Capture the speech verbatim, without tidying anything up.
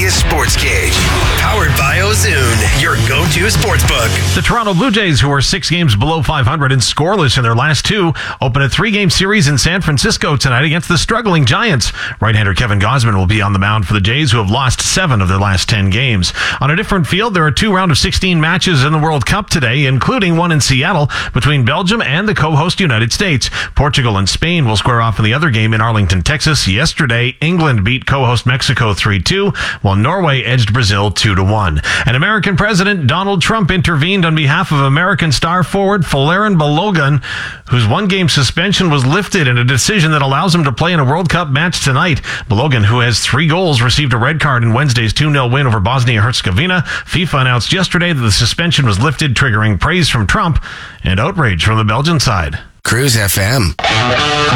Vegas Sports Cage. Powered by Ozoon, your go-to sportsbook. The Toronto Blue Jays, who are six games below five hundred and scoreless in their last two, open a three-game series in San Francisco tonight against the struggling Giants. Right-hander Kevin Gausman will be on the mound for the Jays, who have lost seven of their last ten games. On a different field, there are two round of sixteen matches in the World Cup today, including one in Seattle between Belgium and the co-host United States. Portugal and Spain will square off in the other game in Arlington, Texas. Yesterday, England beat co-host Mexico three two, while Norway edged Brazil two to one. And American President Donald Trump intervened on behalf of American star forward Folarin Balogun, whose one-game suspension was lifted in a decision that allows him to play in a World Cup match tonight. Balogun, who has three goals, received a red card in Wednesday's two nil win over Bosnia-Herzegovina. FIFA announced yesterday that the suspension was lifted, triggering praise from Trump and outrage from the Belgian side. Cruise F M.